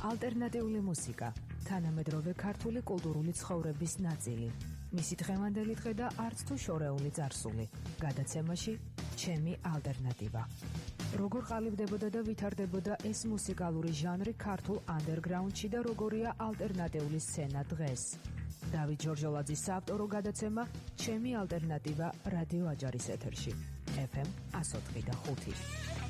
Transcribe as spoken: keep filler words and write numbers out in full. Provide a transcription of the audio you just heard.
ალტერნატიული მუსიკა, თანამედროვე ქართული კულტურული ცხოვრების ნაწილი. მისი დღევანდელი დღე და არც თუ შორეული წარსული. გადაცემაში ჩემი ალტერნატივა. როგორ ყალიბდებოდა და ვითარდებოდა ეს მუსიკალური ჟანრი ქართულ ანდერგრაუნდში და როგორია ალტერნატიული სცენა დღეს. დავით ჯორჯოლაძის საავტორო გადაცემა ჩემი ალტერნატივა რადიო აჯარის ეთერში. ეფ ემ one oh three point five.